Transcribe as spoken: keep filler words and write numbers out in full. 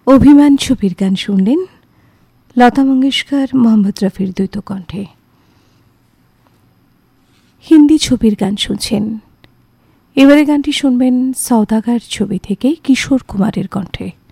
অভিমান ছবির গান শুনলেন লতা মঙ্গেশকর মোহাম্মদ রফির দ্বৈত কণ্ঠে। হিন্দি ছবির গান শুনছেন। এবারে গানটি শুনবেন সওদাগার ছবি থেকে কিশোর কুমারের কণ্ঠে।